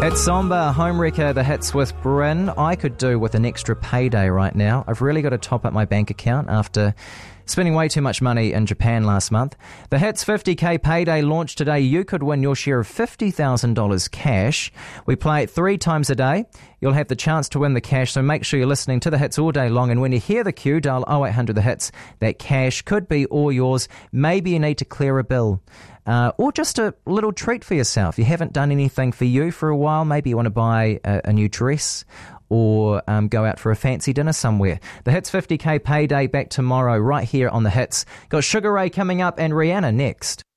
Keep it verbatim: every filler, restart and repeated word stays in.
It's Somber, Homewrecker, the hits with Bryn. I could do with an extra payday right now. I've really got to top up my bank account after spending way too much money in Japan last month. The Hits fifty K payday launched today. You could win your share of fifty thousand dollars cash. We play it three times a day. You'll have the chance to win the cash, so make sure you're listening to the hits all day long. And when you hear the cue, dial oh eight hundred the hits. That cash could be all yours. Maybe you need to clear a bill. Uh, or just a little treat for yourself. You haven't done anything for you for a while. Maybe you want to buy a, a new dress or um, go out for a fancy dinner somewhere. The Hits fifty K payday back tomorrow right here on The Hits. Got Sugar Ray coming up and Rihanna next.